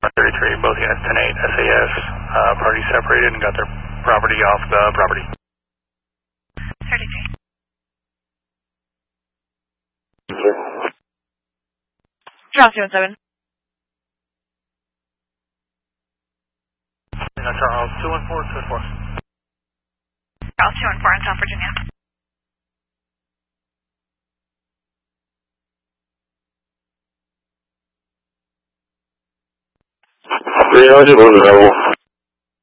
33, both units 10-8, SAS, party separated and got their property off the property. 33. Drop 217. That's Charles 214, 214. Charles 214 in South Virginia. 네, 아직 오늘